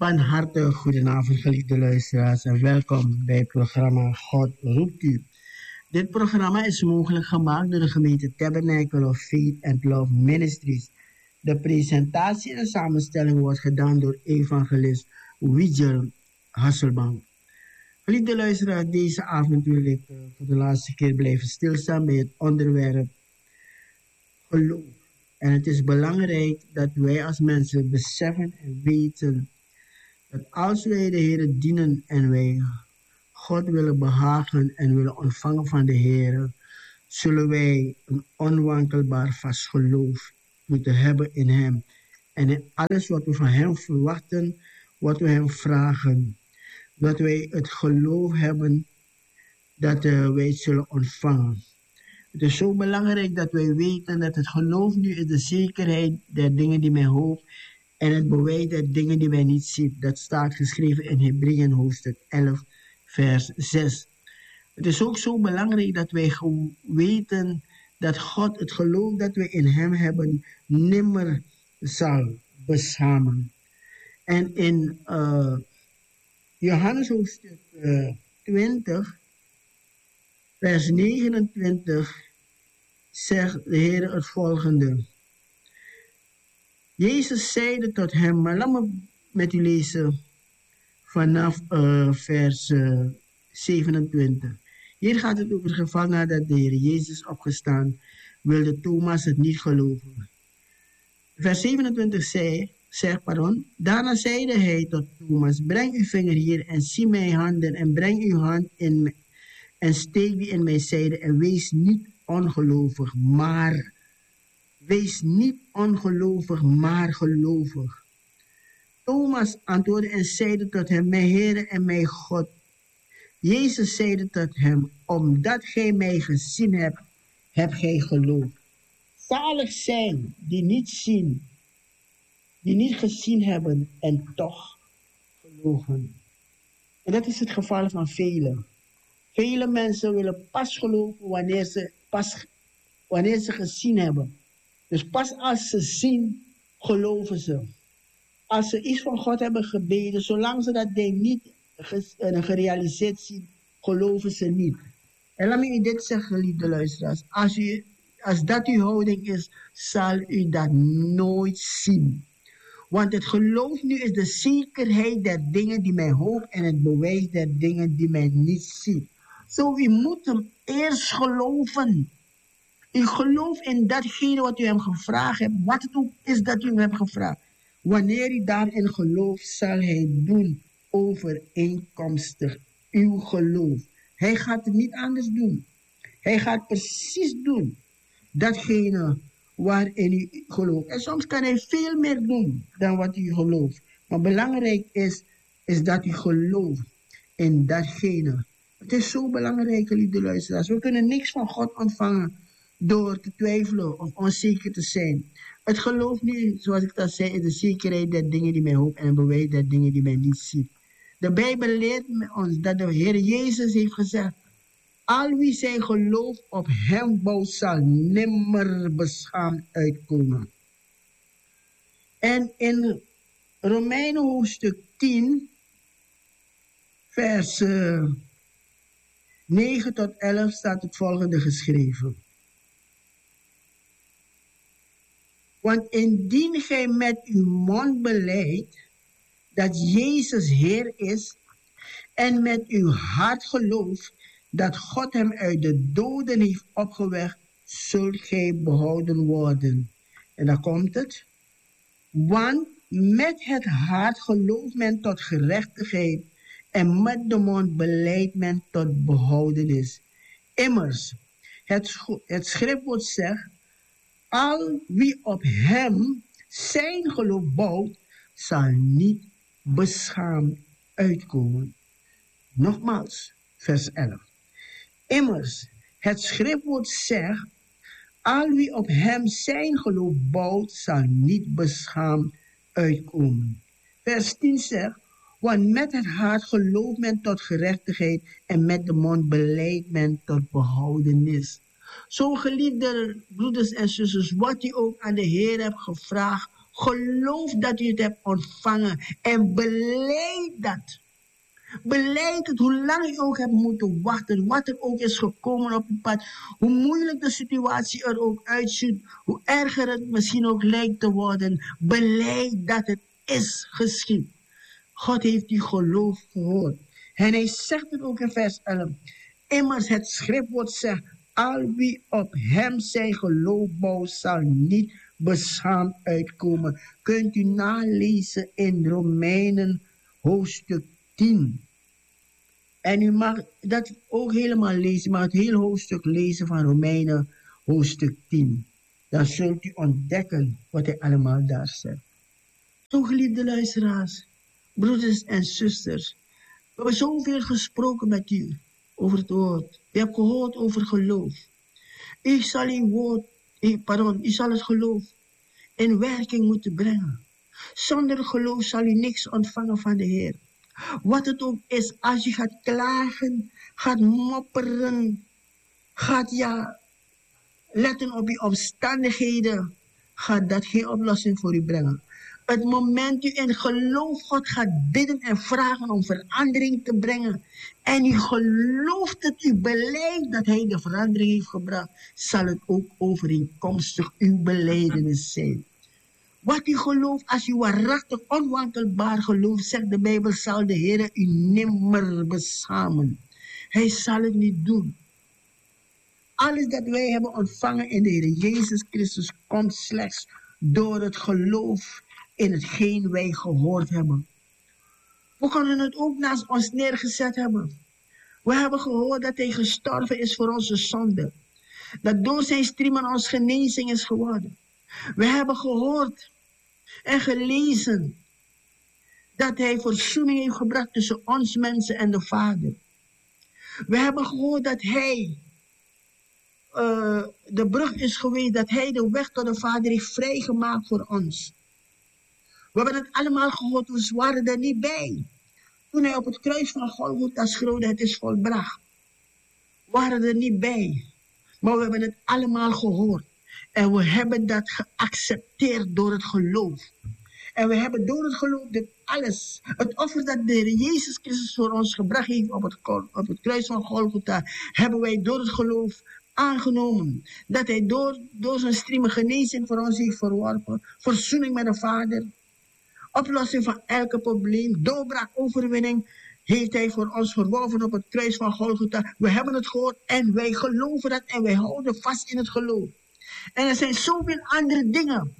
Van harte goedenavond, geliefde luisteraars, en welkom bij het programma God roept u. Dit programma is mogelijk gemaakt door de gemeente Tabernacle of Faith and Love Ministries. De presentatie en samenstelling wordt gedaan door evangelist Widger Hasselbank. Geliefde luisteraars, deze avond wil ik voor de laatste keer blijven stilstaan bij het onderwerp geloof. En het is belangrijk dat wij als mensen beseffen en weten dat als wij de Heer dienen en wij God willen behagen en willen ontvangen van de Heer, zullen wij een onwankelbaar vast geloof moeten hebben in Hem. En in alles wat we van Hem verwachten, wat we Hem vragen, dat wij het geloof hebben dat wij het zullen ontvangen. Het is zo belangrijk dat wij weten dat het geloof nu is de zekerheid der dingen die men hoopt en het bewijs der dingen die wij niet zien. Dat staat geschreven in Hebreeën hoofdstuk 11, vers 6. Het is ook zo belangrijk dat wij weten dat God het geloof dat we in Hem hebben nimmer zal beschamen. En in Johannes hoofdstuk 20, vers 29, zegt de Heer het volgende. Jezus zeide tot hem, maar laat me met u lezen vanaf vers 27. Hier gaat het over het geval nadat de Heer Jezus opgestaan, wilde Thomas het niet geloven. Vers 27 zegt, daarna zeide hij tot Thomas, breng uw vinger hier en zie mijn handen en breng uw hand in en steek die in mijn zijde en wees niet ongelovig, maar gelovig. Thomas antwoordde en zeide tot hem, mijn Heere en mijn God. Jezus zeide tot hem, omdat gij mij gezien hebt, hebt gij geloof. Zalig zijn die niet zien, die niet gezien hebben en toch geloven. En dat is het geval van velen. Vele mensen willen pas geloven wanneer ze gezien hebben. Dus pas als ze zien, geloven ze. Als ze iets van God hebben gebeden, zolang ze dat ding niet gerealiseerd zien, geloven ze niet. En laat me u dit zeggen, geliefde luisteraars. Als dat uw houding is, zal u dat nooit zien. Want het geloof nu is de zekerheid der dingen die men hoopt en het bewijs der dingen die men niet ziet. Zo, u moet hem eerst geloven. U gelooft in datgene wat u hem gevraagd hebt, wat het ook is dat u hem hebt gevraagd. Wanneer u daarin gelooft, zal hij doen overeenkomstig uw geloof. Hij gaat het niet anders doen. Hij gaat precies doen datgene waarin u gelooft. En soms kan hij veel meer doen dan wat u gelooft. Maar belangrijk is dat u gelooft in datgene. Het is zo belangrijk, lieve luisteraars. We kunnen niks van God ontvangen door te twijfelen of onzeker te zijn. Het geloof nu, zoals ik dat zei, is de zekerheid der dingen die men hoopt en het bewijs der dingen die men niet ziet. De Bijbel leert ons dat de Heer Jezus heeft gezegd, al wie zijn geloof op hem bouwt, zal nimmer beschaamd uitkomen. En in Romeinen hoofdstuk 10, vers 9 tot 11 staat het volgende geschreven. Want indien gij met uw mond belijdt dat Jezus Heer is en met uw hart gelooft dat God hem uit de doden heeft opgewekt, zult gij behouden worden. En dan komt het. Want met het hart gelooft men tot gerechtigheid en met de mond belijdt men tot behoudenis. Immers, het schriftwoord zegt, al wie op hem zijn geloof bouwt, zal niet beschaamd uitkomen. Nogmaals, vers 11. Immers, het schriftwoord zegt, al wie op hem zijn geloof bouwt, zal niet beschaamd uitkomen. Vers 10 zegt, want met het hart gelooft men tot gerechtigheid en met de mond belijdt men tot behoudenis. Zo, geliefde broeders en zusters, wat u ook aan de Heer hebt gevraagd, Geloof dat u het hebt ontvangen en beleid dat. Beleid het, hoe lang u ook hebt moeten wachten, wat er ook is gekomen op uw pad, hoe moeilijk de situatie er ook uitziet, hoe erger het misschien ook lijkt te worden. Beleid dat het is geschied. God heeft uw geloof gehoord. En hij zegt het ook in vers 11. Immers het schriftwoord zegt, al wie op hem zijn geloof bouwt, zal niet beschaamd uitkomen. Kunt u nalezen in Romeinen hoofdstuk 10. En u mag dat ook helemaal lezen, maar het hele hoofdstuk lezen van Romeinen hoofdstuk 10. Dan zult u ontdekken wat hij allemaal daar zegt. Zo geliefde luisteraars, broeders en zusters, we hebben zoveel gesproken met u over het woord. U hebt gehoord over geloof. U zal u zal het geloof in werking moeten brengen. Zonder geloof zal u niks ontvangen van de Heer. Wat het ook is, als je gaat klagen, gaat mopperen, gaat letten op je omstandigheden, gaat dat geen oplossing voor u brengen. Het moment u in geloof God gaat bidden en vragen om verandering te brengen, en u gelooft dat u beleidt dat hij de verandering heeft gebracht, zal het ook overeenkomstig uw belijdenis zijn. Wat u gelooft, als u waarachtig onwankelbaar gelooft, zegt de Bijbel, zal de Heer u nimmer beschamen. Hij zal het niet doen. Alles dat wij hebben ontvangen in de Heer Jezus Christus komt slechts door het geloof in hetgeen wij gehoord hebben. We kunnen het ook naast ons neergezet hebben. We hebben gehoord dat hij gestorven is voor onze zonde. Dat door zijn striemen ons genezing is geworden. We hebben gehoord en gelezen dat hij verzoening heeft gebracht tussen ons mensen en de Vader. We hebben gehoord dat hij de brug is geweest, dat hij de weg tot de Vader heeft vrijgemaakt voor ons. We hebben het allemaal gehoord, we waren er niet bij. Toen hij op het kruis van Golgotha schreeuwde, het is volbracht. We waren er niet bij. Maar we hebben het allemaal gehoord. En we hebben dat geaccepteerd door het geloof. En we hebben door het geloof dit alles, het offer dat de Heer Jezus Christus voor ons gebracht heeft op het kruis van Golgotha, hebben wij door het geloof aangenomen. Dat hij door zijn striemen genezing voor ons heeft verworpen. Verzoening met de Vader. Oplossing van elke probleem. Doorbraak, overwinning heeft hij voor ons verworven op het kruis van Golgotha. We hebben het gehoord en wij geloven dat en wij houden vast in het geloof. En er zijn zoveel andere dingen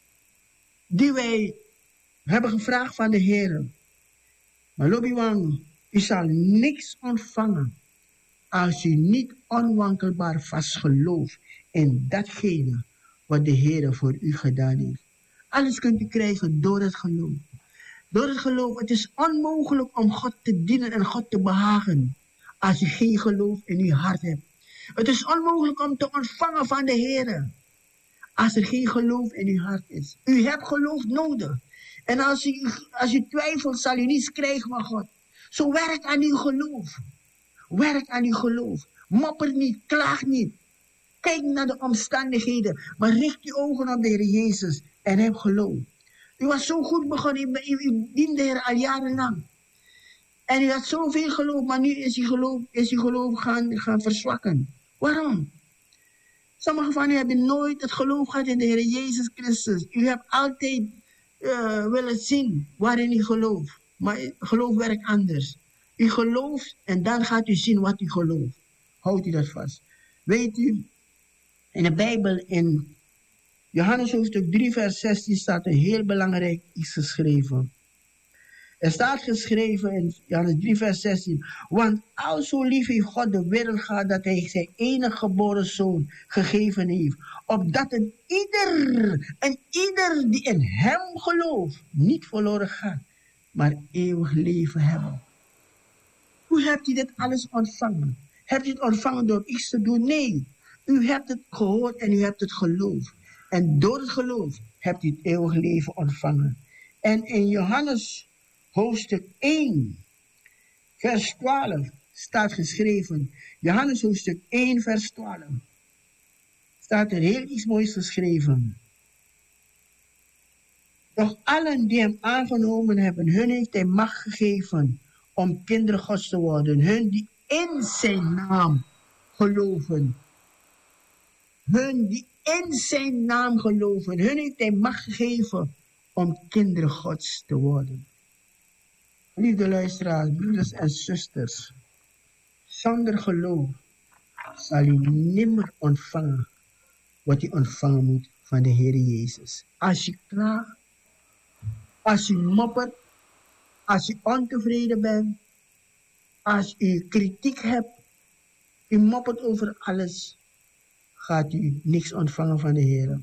die wij hebben gevraagd van de Heer. Maar Lobiwang, u zal niks ontvangen als u niet onwankelbaar vast gelooft in datgene wat de Heer voor u gedaan heeft. Alles kunt u krijgen door het geloof. Door het geloof, het is onmogelijk om God te dienen en God te behagen als u geen geloof in uw hart hebt. Het is onmogelijk om te ontvangen van de Heer als er geen geloof in uw hart is. U hebt geloof nodig. En als u twijfelt, zal u niets krijgen van God. Zo werk aan uw geloof. Werk aan uw geloof. Mopper niet, klaag niet. Kijk naar de omstandigheden, maar richt uw ogen op de Heer Jezus en heb geloof. U was zo goed begonnen, u diende de Heer al jarenlang. En u had zoveel geloof, maar nu is uw geloof gaan verzwakken. Waarom? Sommigen van u hebben nooit het geloof gehad in de Heer Jezus Christus. U hebt altijd willen zien waarin u gelooft. Maar geloof werkt anders. U gelooft en dan gaat u zien wat u gelooft. Houdt u dat vast. Weet u, in de Bijbel in Johannes hoofdstuk 3 vers 16 staat een heel belangrijk iets geschreven. Er staat geschreven in Johannes 3 vers 16. Want al zo lief heeft God de wereld gehad dat hij zijn enige geboren zoon gegeven heeft. Opdat een ieder die in hem gelooft niet verloren gaat, maar eeuwig leven hebben. Hoe hebt u dit alles ontvangen? Hebt u het ontvangen door iets te doen? Nee. U hebt het gehoord en u hebt het geloofd. En door het geloof hebt u het eeuwig leven ontvangen. En in Johannes hoofdstuk 1, vers 12 staat geschreven. Johannes hoofdstuk 1, vers 12. Staat er heel iets moois geschreven. Doch allen die hem aangenomen hebben, hun heeft hij macht gegeven om kinderen Gods te worden. Hun die in zijn naam geloven. Hun die in zijn naam geloven. Hun heeft hij macht gegeven om kinderen Gods te worden. Lieve luisteraars, broeders en zusters. Zonder geloof zal u nimmer ontvangen wat u ontvangen moet van de Heer Jezus. Als je klaagt, als u moppert, als u ontevreden bent, als u kritiek hebt, u moppert over alles, gaat u niks ontvangen van de Heer.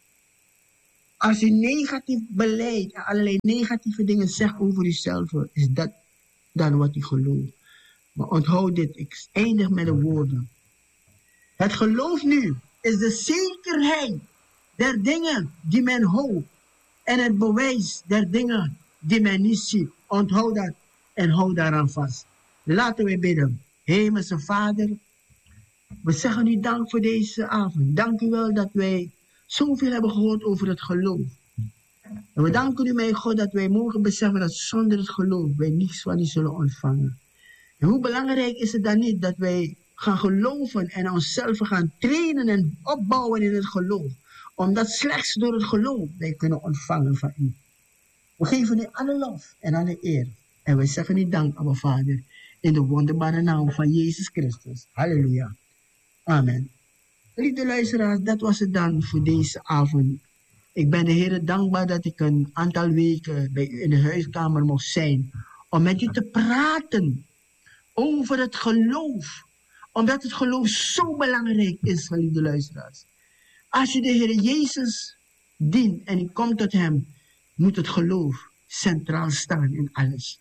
Als u negatief beleid en allerlei negatieve dingen zegt over uzelf, is dat dan wat u gelooft. Maar onthoud dit, ik eindig met de woorden. Het geloof nu is de zekerheid der dingen die men hoopt en het bewijs der dingen die men niet ziet. Onthoud dat en houd daaraan vast. Laten we bidden. Hemelse Vader, we zeggen u dank voor deze avond. Dank u wel dat wij zoveel hebben gehoord over het geloof. En we danken u, mijn God, dat wij mogen beseffen dat zonder het geloof wij niets van u zullen ontvangen. En hoe belangrijk is het dan niet dat wij gaan geloven en onszelf gaan trainen en opbouwen in het geloof. Omdat slechts door het geloof wij kunnen ontvangen van u. We geven u alle lof en alle eer. En we zeggen u dank, Abba Vader, in de wonderbare naam van Jezus Christus. Halleluja. Amen. Lieve luisteraars, dat was het dan voor deze avond. Ik ben de Heer dankbaar dat ik een aantal weken bij u in de huiskamer mocht zijn. Om met u te praten over het geloof. Omdat het geloof zo belangrijk is, geliefde luisteraars. Als je de Heer Jezus dient en je komt tot hem, moet het geloof centraal staan in alles.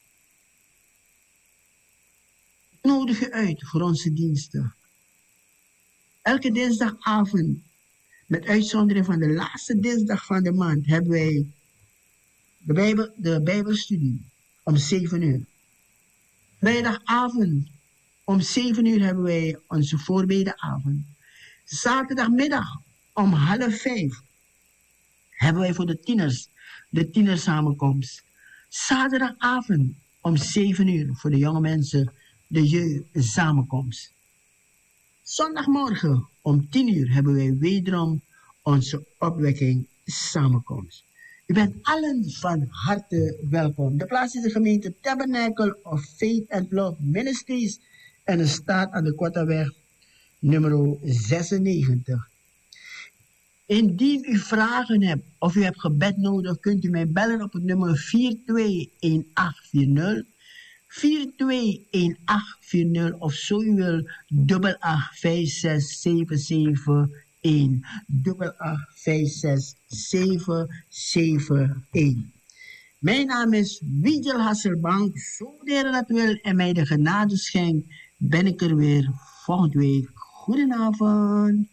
Ik nodig u uit voor onze diensten. Elke dinsdagavond, met uitzondering van de laatste dinsdag van de maand, hebben wij de Bijbelstudie om 7 uur. Vrijdagavond om 7 uur hebben wij onze voorbedenavond. Zaterdagmiddag om 4:30 hebben wij voor de tieners de tienersamenkomst. Zaterdagavond om 7 uur voor de jonge mensen de jeugdsamenkomst. Zondagmorgen om 10 uur hebben wij wederom onze opwekking samenkomst. U bent allen van harte welkom. De plaats is de gemeente Tabernacle of Faith and Love Ministries en het staat aan de Korteweg nummer 96. Indien u vragen hebt of u hebt gebed nodig, kunt u mij bellen op het nummer 421840. 421840 of zo u wil 885677 885677. Mijn naam is Wijgel Hasselbank. Zo de Heer dat wil en mij de genade schenkt, ben ik er weer volgende week. Goedenavond.